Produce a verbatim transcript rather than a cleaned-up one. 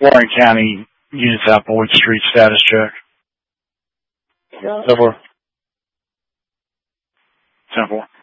Warren County Unit South Boyd Street status check. Yeah. Over. Simple.